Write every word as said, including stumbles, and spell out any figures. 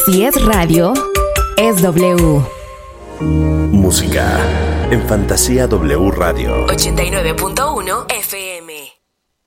Si es radio, es W. Música en Fantasía W Radio ochenta y nueve punto uno F M.